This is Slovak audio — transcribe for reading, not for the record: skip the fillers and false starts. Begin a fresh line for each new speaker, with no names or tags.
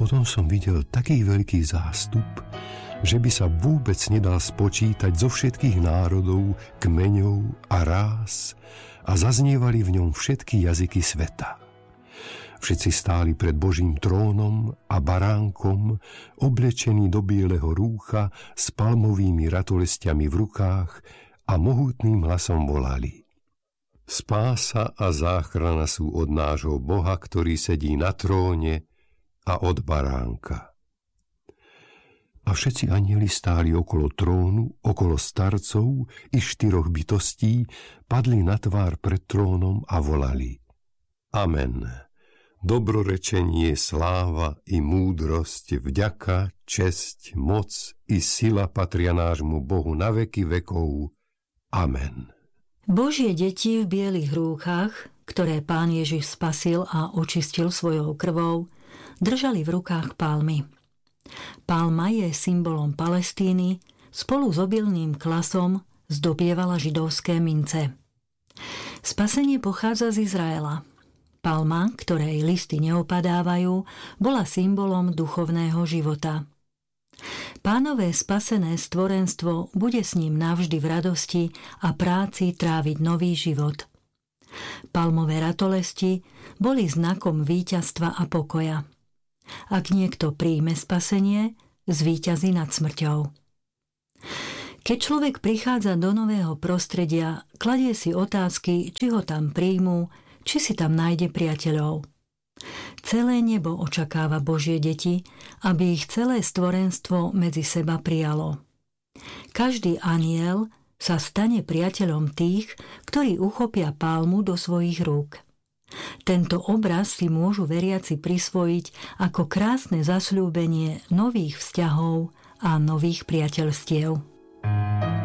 potom som videl taký veľký zástup, že by sa vôbec nedal spočítať zo všetkých národov, kmeňov a rás a zaznievali v ňom všetky jazyky sveta. Všetci stáli pred Božím trónom a baránkom, oblečení do bieleho rúcha s palmovými ratolestiami v rukách a mohutným hlasom volali: Spása a záchrana sú od nášho Boha, ktorý sedí na tróne, a od baránka. A všetci anjeli stáli okolo trónu, okolo starcov i 4 bytostí, padli na tvár pred trónom a volali: Amen. Dobrorečenie, sláva i múdrosť, vďaka, česť, moc i sila patria nášmu Bohu na veky vekov. Amen.
Božie deti v bielých rúchach, ktoré Pán Ježiš spasil a očistil svojou krvou, držali v rukách palmy. Palma je symbolom Palestíny, spolu s obilným klasom zdobievala židovské mince. Spasenie pochádza z Izraela. Palma, ktorej listy neopadávajú, bola symbolom duchovného života. Pánové spasené stvorenstvo bude s ním navždy v radosti a práci tráviť nový život. Palmové ratolesti boli znakom víťazstva a pokoja. Ak niekto príjme spasenie, zvíťazí nad smrťou. Keď človek prichádza do nového prostredia, kladie si otázky, či ho tam príjmú, či si tam nájde priateľov. Celé nebo očakáva Božie deti, aby ich celé stvorenstvo medzi seba prijalo. Každý anjel sa stane priateľom tých, ktorí uchopia palmu do svojich rúk. Tento obraz si môžu veriaci prisvojiť ako krásne zasľúbenie nových vzťahov a nových priateľstiev.